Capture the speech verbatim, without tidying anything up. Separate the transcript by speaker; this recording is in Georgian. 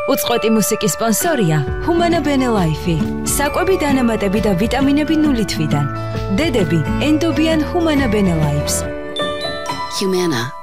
Speaker 1: უწყვეტი მუსიკის სპონსორია Humana Bene Life. საკვები დანამატები და ვიტამინები ნული თვიდან. დედები ენდობიან Humana Bene Lives.
Speaker 2: Humana.